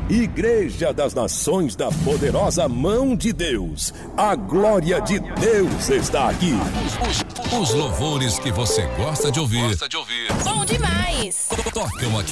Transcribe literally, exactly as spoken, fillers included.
Igreja das Nações da Poderosa Mão de Deus. A glória de Deus está aqui. Os, os louvores que você gosta de ouvir. Gosta de ouvir. Bom demais. Tocam aqui